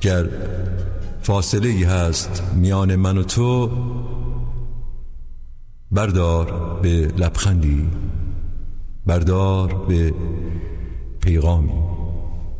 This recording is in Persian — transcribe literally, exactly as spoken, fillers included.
گر فاصله ای هست میان من و تو، بردار به لبخندی، بردار به پیغامی.